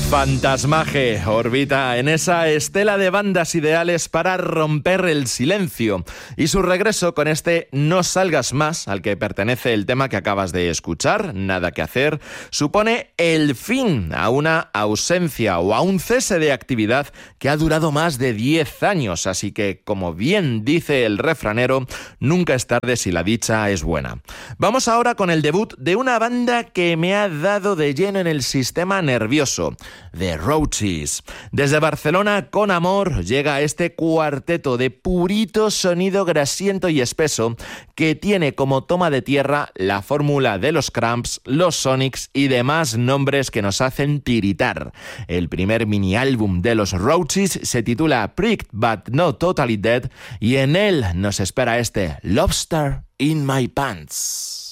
Fantasmaje orbita en esa estela de bandas ideales para romper el silencio, y su regreso con este No salgas más, al que pertenece el tema que acabas de escuchar, Nada que hacer, supone el fin a una ausencia o a un cese de actividad que ha durado más de 10 años, así que, como bien dice el refranero, nunca es tarde si la dicha es buena. Vamos ahora con el debut de una banda que me ha dado de lleno en el sistema nervioso, The Roaches. Desde Barcelona, con amor, llega este cuarteto de purito sonido grasiento y espeso que tiene como toma de tierra la fórmula de los Cramps, los Sonics y demás nombres que nos hacen tiritar. El primer mini álbum de los Roaches se titula Pricked But Not Totally Dead y en él nos espera este Lobster in My Pants.